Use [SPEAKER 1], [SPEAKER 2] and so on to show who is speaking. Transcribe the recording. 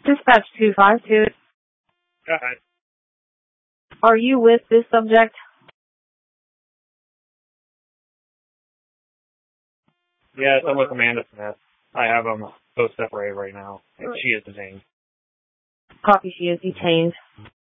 [SPEAKER 1] Dispatch 252.
[SPEAKER 2] Go ahead.
[SPEAKER 1] Are you with this subject?
[SPEAKER 2] Yes, I'm with Amanda Smith. I have them both separated right now. And she is detained.
[SPEAKER 1] Copy, she is detained.